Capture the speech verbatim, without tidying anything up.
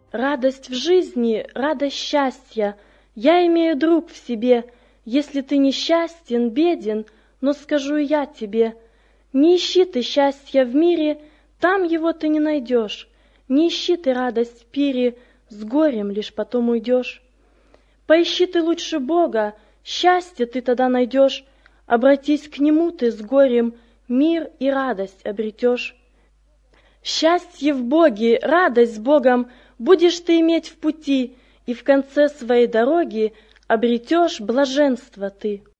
Радость в жизни, радость счастья. Я имею друг в себе. Если ты несчастен, беден, но скажу я тебе, не ищи ты счастья в мире, там его ты не найдешь. Не ищи ты радость в пире, с горем лишь потом уйдешь. Поищи ты лучше Бога, счастье ты тогда найдешь. Обратись к Нему ты с горем, мир и радость обретешь. Счастье в Боге, радость с Богом будешь ты иметь в пути, и в конце своей дороги обретешь блаженство ты.